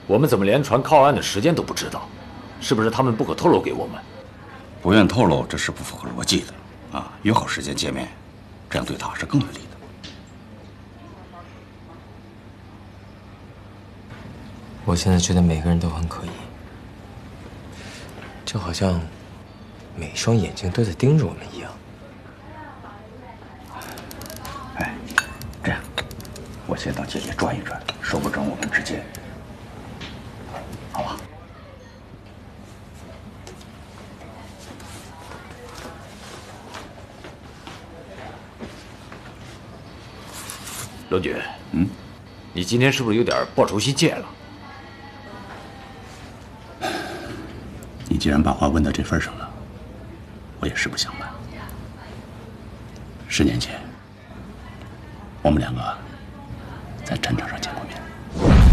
我们怎么连船靠岸的时间都不知道？是不是他们不可透露给我们？ 不愿透露，这是不符合逻辑的啊！约好时间见面，这样对他是更有利的。 我现在觉得每个人都很可疑，就好像每一双眼睛都在盯着我们一样。 哎，这样，我先到街里转一转，说不准我们之间，好吧？ 罗局，你今天是不是有点报仇心切了？ 你既然把话问到这份上了，我也实不相瞒。10年前，我们两个在战场上见